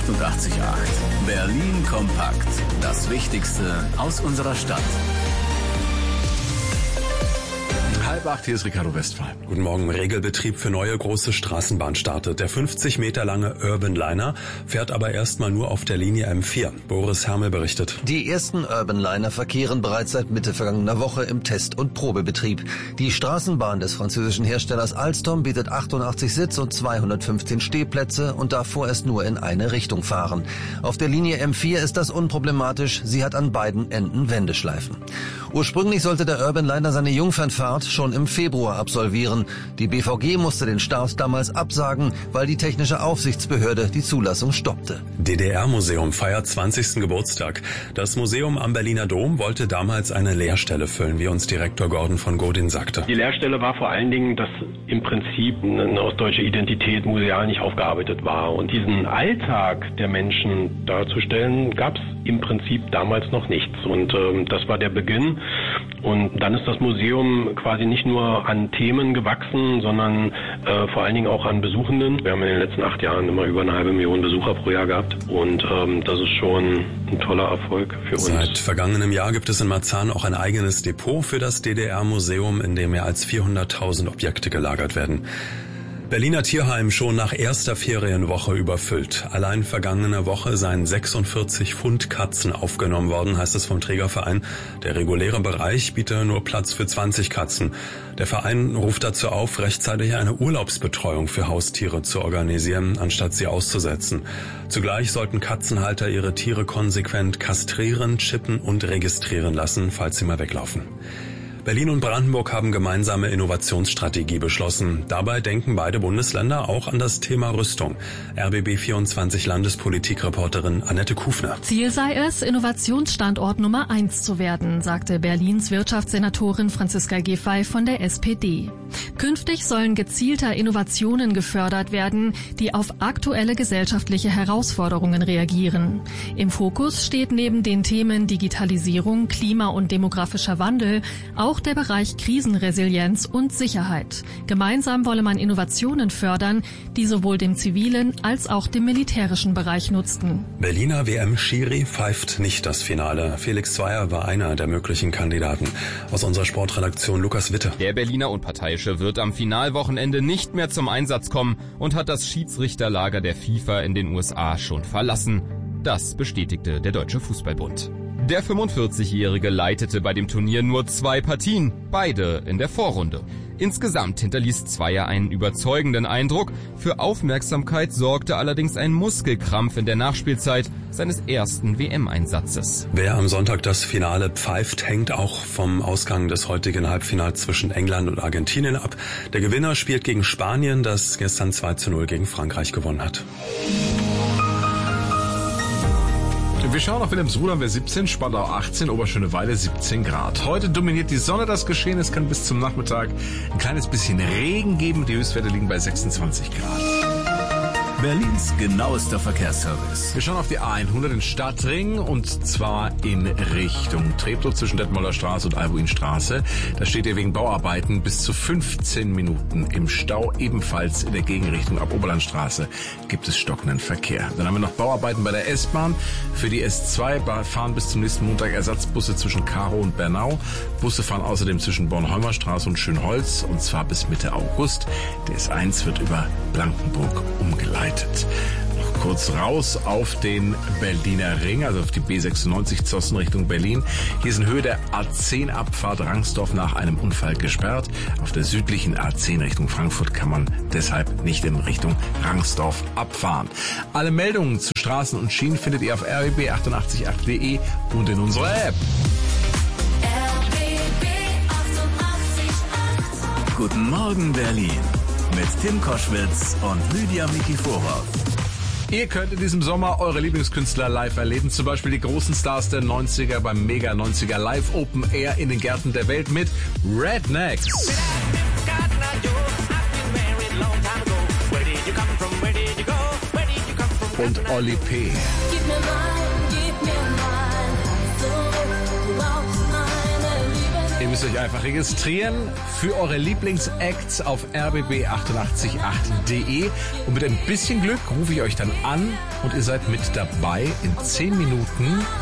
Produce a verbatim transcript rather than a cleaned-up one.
achtundachtzig Komma acht. Berlin kompakt. Das Wichtigste aus unserer Stadt. Halb acht, hier ist Ricardo Westphal. Guten Morgen. Regelbetrieb für neue große Straßenbahn startet. Der fünfzig Meter lange Urban Liner fährt aber erstmal nur auf der Linie M vier. Boris Hermel berichtet. Die ersten Urban Liner verkehren bereits seit Mitte vergangener Woche im Test- und Probebetrieb. Die Straßenbahn des französischen Herstellers Alstom bietet achtundachtzig Sitz- und zweihundertfünfzehn Stehplätze und darf vorerst nur in eine Richtung fahren. Auf der Linie M vier ist das unproblematisch. Sie hat an beiden Enden Wendeschleifen. Ursprünglich sollte der Urban Liner seine Jungfernfahrt schon im Februar absolvieren. Die B V G musste den Start damals absagen, weil die technische Aufsichtsbehörde die Zulassung stoppte. D D R-Museum feiert zwanzigsten Geburtstag. Das Museum am Berliner Dom wollte damals eine Leerstelle füllen, wie uns Direktor Gordon von Godin sagte. Die Leerstelle war vor allen Dingen, dass im Prinzip eine ostdeutsche Identität museal nicht aufgearbeitet war. Und diesen Alltag der Menschen darzustellen, gab es im Prinzip damals noch nichts. Und ähm, das war der Beginn. Und dann ist das Museum quasi nicht nur an Themen gewachsen, sondern äh, vor allen Dingen auch an Besuchenden. Wir haben in den letzten acht Jahren immer über eine halbe Million Besucher pro Jahr gehabt. Und ähm, das ist schon ein toller Erfolg für uns. Seit vergangenem Jahr gibt es in Marzahn auch ein eigenes Depot für das D D R-Museum, in dem mehr als vierhunderttausend Objekte gelagert werden. Berliner Tierheim schon nach erster Ferienwoche überfüllt. Allein vergangene Woche seien sechsundvierzig Pfund Katzen aufgenommen worden, heißt es vom Trägerverein. Der reguläre Bereich biete nur Platz für zwanzig Katzen. Der Verein ruft dazu auf, rechtzeitig eine Urlaubsbetreuung für Haustiere zu organisieren, anstatt sie auszusetzen. Zugleich sollten Katzenhalter ihre Tiere konsequent kastrieren, chippen und registrieren lassen, falls sie mal weglaufen. Berlin und Brandenburg haben gemeinsame Innovationsstrategie beschlossen. Dabei denken beide Bundesländer auch an das Thema Rüstung. R B B vierundzwanzig Landespolitikreporterin Annette Kufner. Ziel sei es, Innovationsstandort Nummer eins zu werden, sagte Berlins Wirtschaftssenatorin Franziska Giffey von der S P D. Künftig sollen gezielter Innovationen gefördert werden, die auf aktuelle gesellschaftliche Herausforderungen reagieren. Im Fokus steht neben den Themen Digitalisierung, Klima- und demografischer Wandel auch der Bereich Krisenresilienz und Sicherheit. Gemeinsam wolle man Innovationen fördern, die sowohl dem zivilen als auch dem militärischen Bereich nutzten. Berliner W M-Schiri pfeift nicht das Finale. Felix Zweier war einer der möglichen Kandidaten. Aus unserer Sportredaktion Lukas Witte. Der Berliner Unparteiische wird am Finalwochenende nicht mehr zum Einsatz kommen und hat das Schiedsrichterlager der FIFA in den U S A schon verlassen. Das bestätigte der Deutsche Fußballbund. Der fünfundvierzigjährige leitete bei dem Turnier nur zwei Partien, beide in der Vorrunde. Insgesamt hinterließ Zweier einen überzeugenden Eindruck. Für Aufmerksamkeit sorgte allerdings ein Muskelkrampf in der Nachspielzeit seines ersten W M-Einsatzes. Wer am Sonntag das Finale pfeift, hängt auch vom Ausgang des heutigen Halbfinals zwischen England und Argentinien ab. Der Gewinner spielt gegen Spanien, das gestern zwei zu null gegen Frankreich gewonnen hat. Wir schauen auf Wilhelmsruhe, wir siebzehn, Spandau achtzehn, Oberschöneweide siebzehn Grad. Heute dominiert die Sonne das Geschehen. Es kann bis zum Nachmittag ein kleines bisschen Regen geben. Die Höchstwerte liegen bei sechsundzwanzig Grad. Berlins genauester Verkehrsservice. Wir schauen auf die A hundert in Stadtring und zwar in Richtung Treptow zwischen Detmolder Straße und Albuinstraße. Da steht ihr wegen Bauarbeiten bis zu fünfzehn Minuten im Stau. Ebenfalls in der Gegenrichtung ab Oberlandstraße gibt es stockenden Verkehr. Dann haben wir noch Bauarbeiten bei der S-Bahn. Für die S zwei fahren bis zum nächsten Montag Ersatzbusse zwischen Karow und Bernau. Busse fahren außerdem zwischen Bornholmer Straße und Schönholz und zwar bis Mitte August. Der S eins wird über Blankenburg umgeleitet. Noch kurz raus auf den Berliner Ring, also auf die B sechsundneunzig Zossen Richtung Berlin. Hier ist in Höhe der A zehn Abfahrt Rangsdorf nach einem Unfall gesperrt. Auf der südlichen A zehn Richtung Frankfurt kann man deshalb nicht in Richtung Rangsdorf abfahren. Alle Meldungen zu Straßen und Schienen findet ihr auf r b b achtundachtzig punkt acht punkt de und in unserer App. R B B achtundachtzig Komma acht. Guten Morgen Berlin mit Tim Koschwitz und Lydia Mikiforov. Ihr könnt in diesem Sommer eure Lieblingskünstler live erleben, zum Beispiel die großen Stars der neunziger beim Mega neunziger Live Open Air in den Gärten der Welt mit Rednecks. Und Oli P. Im müsst euch einfach registrieren für eure Lieblingsacts auf r b b achtundachtzig Komma acht punkt de und mit ein bisschen Glück rufe ich euch dann an und ihr seid mit dabei in zehn Minuten